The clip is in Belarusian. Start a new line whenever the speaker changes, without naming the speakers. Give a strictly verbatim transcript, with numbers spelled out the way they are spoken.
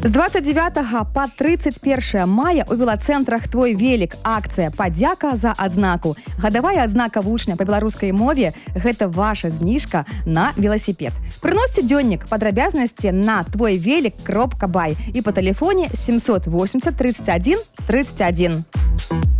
З двадцать девятого по тридцать первое мая у велацэнтрах «Твой велик» акцыя «Падзяка за адзнаку». Гадавая адзнака вучня па беларускай мове – гэта ваша зніжка на велосипед. Прыносьце дзённік, падрабязнасці на твой велик кропка бай і па тэлефоне семьсот восемьдесят тридцать один тридцать один.